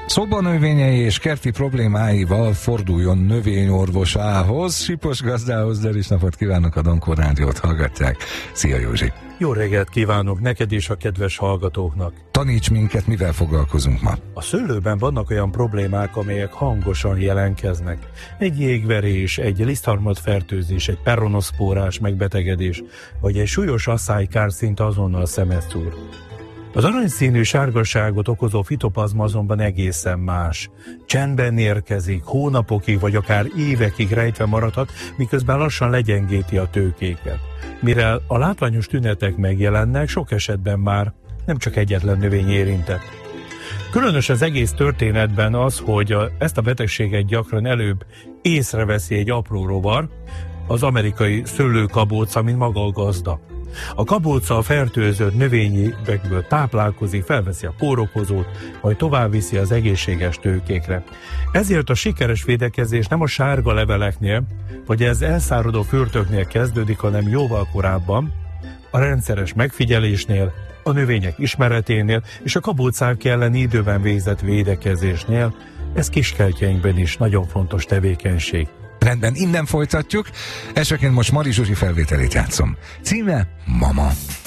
Szobanövényei és kerti problémáival forduljon növényorvosához. Sipos gazdához, de is napot kívánok, a Donkor Rádiót hallgatják. Szia Józsi! Jó reggelt kívánok neked és a kedves hallgatóknak! Taníts minket, mivel foglalkozunk ma? A szőlőben vannak olyan problémák, amelyek hangosan jelentkeznek. Egy jégverés, egy lisztharmadfertőzés, egy peronoszpórás megbetegedés, vagy egy súlyos asszálykár szinte azonnal szemet szúr. Az aranyszínű sárgaságot okozó fitoplazma azonban egészen más. Csendben érkezik, hónapokig vagy akár évekig rejtve maradhat, miközben lassan legyengíti a tőkéket. Mire a látványos tünetek megjelennek, sok esetben már nem csak egyetlen növény érintett. Különös az egész történetben az, hogy ezt a betegséget gyakran előbb észreveszi egy apró rovar, az amerikai szőlőkabóca, mint maga a gazda. A kabóca a fertőzött növényekből táplálkozik, felveszi a kórokozót, majd tovább viszi az egészséges tőkékre. Ezért a sikeres védekezés nem a sárga leveleknél, vagy ez elszáradó fürtöknél kezdődik, hanem jóval korábban, a rendszeres megfigyelésnél, a növények ismereténél és a kabócák elleni időben végzett védekezésnél. Ez kiskertjeinkben is nagyon fontos tevékenység. Rendben, innen folytatjuk. Elsőként most Mari Zsuzsi felvételét játszom. Címe Mama.